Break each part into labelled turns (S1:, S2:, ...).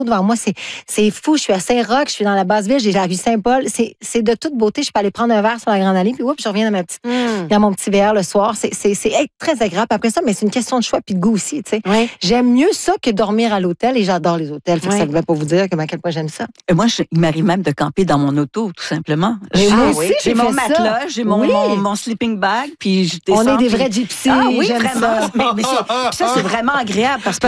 S1: devant moi. C'est fou. Je suis à Saint-Roch, je suis dans la Basse-Ville, j'ai la rue Saint-Paul. C'est de toute beauté. Je peux aller prendre un verre sur la Grande Allée, puis je reviens dans mon petit verre le soir. C'est très agréable. Après ça, mais c'est une question de choix puis de goût aussi.
S2: Ouais.
S1: J'aime mieux ça que dormir à l'hôtel et j'adore les hôtels. Fait que ça ne devait pas vous dire à quel point j'aime ça.
S3: Moi, il m'arrive même de camper dans mon auto, tout simplement.
S1: Mais moi aussi,
S3: j'ai mon matelas, j'ai mon sleeping bag, puis je descends.
S1: On est des vrais gypsies.
S3: Ah oui,
S1: j'aime
S3: vraiment.
S1: ça.
S3: Mais ça, c'est vraiment agréable parce que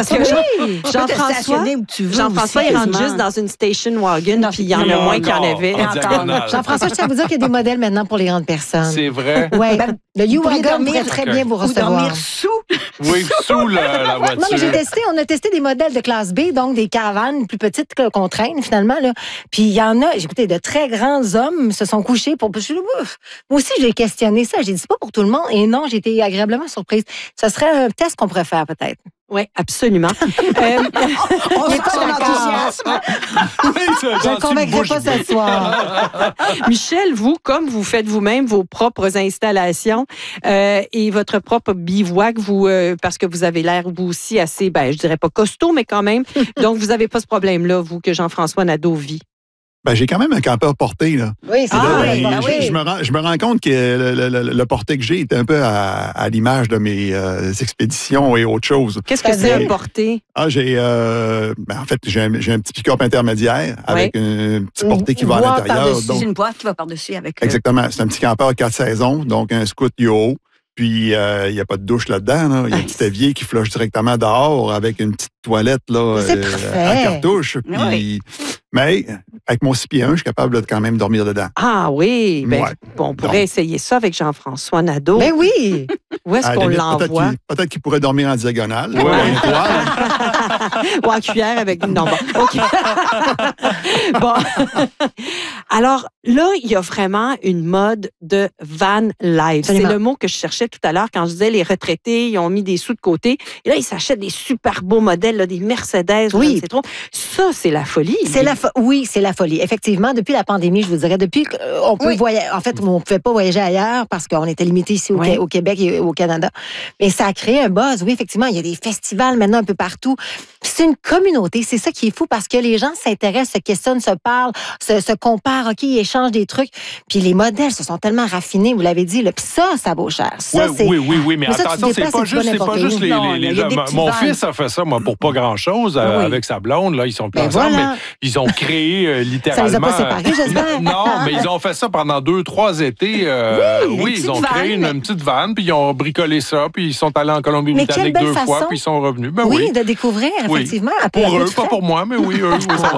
S2: Jean-François, il rentre juste dans une station wagon, puis il y en a moins qu'il y en avait.
S1: Jean-François, je tiens à vous dire qu'il y a des modèles maintenant pour les grandes personnes.
S4: C'est vrai.
S1: Oui. Le U-Wagon pourrait très bien vous recevoir.
S3: dormir sous.
S4: Oui, sous la voiture.
S1: Non, mais on a testé des modèles de classe B, donc des caravanes plus petites qu'on traîne finalement. Là. Puis il y en a, écoutez, de très grands hommes se sont couchés pour... Moi aussi, j'ai questionné ça. J'ai dit, c'est pas pour tout le monde. Et non, j'ai été agréablement surprise. Ce serait un test qu'on pourrait faire peut-être.
S2: Oui, absolument.
S3: On sent son enthousiasme.
S1: Je ne convaincrai pas ce soir.
S2: Michel, vous, comme vous faites vous-même vos propres installations et votre propre bivouac, vous, parce que vous avez l'air, vous aussi, assez, je dirais pas costaud, mais quand même. Donc, vous n'avez pas ce problème-là, vous, que Jean-François Nadeau vit.
S5: J'ai quand même un campeur porté, là.
S1: Oui, c'est vrai.
S5: Je me rends compte que le porté que j'ai est un peu à l'image de mes expéditions et autres choses.
S2: Qu'est-ce que c'est un porté?
S5: En fait, j'ai un petit pick-up intermédiaire avec un petit porté qui va à l'intérieur.
S3: C'est une boîte qui va par-dessus avec...
S5: Exactement. C'est un petit campeur 4 saisons, donc un scoot yo-ho. Puis, il n'y a pas de douche là-dedans. Là. Il y a un petit évier qui flush directement dehors avec une petite toilette là, à cartouche. Puis, mais avec mon 6 pieds 1, je suis capable de quand même dormir dedans.
S2: Ah oui! On pourrait essayer ça avec Jean-François Nadeau.
S1: Mais oui!
S2: Où est-ce qu'on l'envoie?
S5: Peut-être qu'il pourrait dormir en diagonale.
S4: Ouais.
S2: Ou en cuillère avec... Non, bon, OK. Bon. Alors, là, il y a vraiment une mode de van life. C'est le mot que je cherchais tout à l'heure quand je disais les retraités, ils ont mis des sous de côté. Et là, ils s'achètent des super beaux modèles, là, des Mercedes.
S1: Oui.
S2: Ça, c'est la folie.
S1: Oui, c'est la folie. Effectivement, depuis la pandémie, je vous dirais, depuis qu'on peut voyager. En fait, on ne pouvait pas voyager ailleurs parce qu'on était limité ici au Québec et au Canada. Mais ça a créé un buzz. Oui, effectivement, il y a des festivals maintenant un peu partout. C'est une communauté. C'est ça qui est fou parce que les gens s'intéressent, se questionnent, se parlent, se comparent, OK, ils échangent des trucs. Puis les modèles se sont tellement raffinés, vous l'avez dit. Là. Puis ça vaut cher. Ça,
S4: oui. Mais attention, c'est pas juste les gens. Mon fils a fait ça, moi, pour pas grand-chose avec sa blonde. Là, ils sont plus ensemble, mais ils ont créé littéralement...
S1: Ça les a pas séparés, j'espère.
S4: Non, mais ils ont fait ça pendant 2-3 étés. Ils ont créé une petite vanne, puis ils ont bricolé ça, puis ils sont allés en Colombie-Britannique 2 fois, puis ils sont revenus.
S1: Oui, de découvrir, effectivement.
S4: Pour eux, pas pour moi, mais oui, eux, ça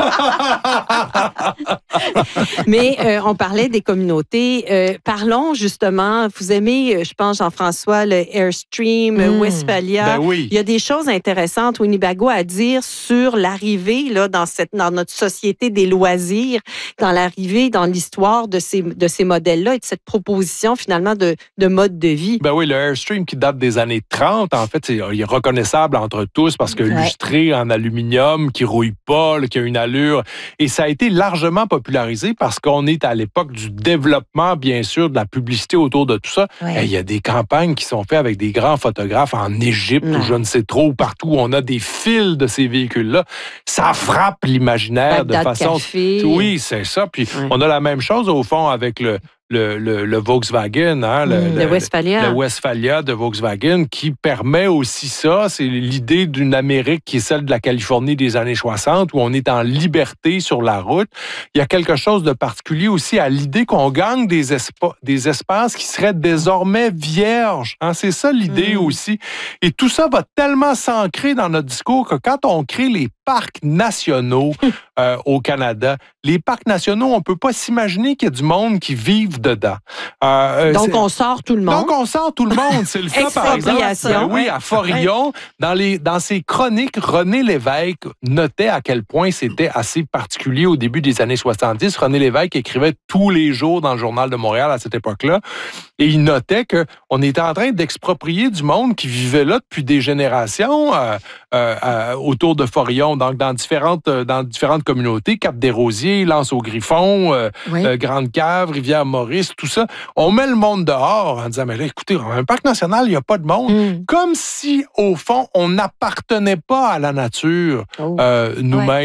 S4: va.
S2: Mais on parlait des communautés. Parlons justement, vous aimez, je pense, Jean-François, le Airstream, Westphalia. Il y a des choses intéressantes, Winnebago, à dire sur l'arrivée là, dans notre société des loisirs, dans l'arrivée, dans l'histoire de ces modèles-là et de cette proposition finalement de mode de vie.
S4: Le Airstream qui date des années 30, en fait, il est reconnaissable entre tous parce que lustré en aluminium, qui rouille pas, qui a une allure. Et ça a été largement popularisé parce qu'on est à l'époque du développement, bien sûr, de la publicité autour de tout ça. Il y a des campagnes qui sont faites avec des grands photographes en Égypte ou je ne sais trop, partout où on a des fils de ces véhicules-là. Ça frappe l'imaginaire de façon...
S2: Café.
S4: Oui, c'est ça. Puis on a la même chose, au fond, avec le Volkswagen, hein,
S2: le Westphalia.
S4: Le Westphalia de Volkswagen, qui permet aussi ça. C'est l'idée d'une Amérique qui est celle de la Californie des années 60, où on est en liberté sur la route. Il y a quelque chose de particulier aussi à l'idée qu'on gagne des espaces qui seraient désormais vierges. Hein, c'est ça l'idée aussi. Et tout ça va tellement s'ancrer dans notre discours que quand on crée les parcs nationaux au Canada, les parcs nationaux, on ne peut pas s'imaginer qu'il y a du monde qui vive dedans.
S2: Donc, on sort tout le monde.
S4: Donc, on sort tout le monde. C'est le cas, par exemple, à Forillon. Dans ses chroniques, René Lévesque notait à quel point c'était assez particulier au début des années 70. René Lévesque écrivait tous les jours dans le Journal de Montréal à cette époque-là. Et il notait qu'on était en train d'exproprier du monde qui vivait là depuis des générations autour de Forillon, donc dans différentes communautés, Cap-des-Rosiers, L'Anse-au-Griffon, Grande Cave, Rivière-Maurice, tout ça. On met le monde dehors en disant, mais là, écoutez, un parc national, il n'y a pas de monde. Comme si, au fond, on n'appartenait pas à la nature nous-mêmes.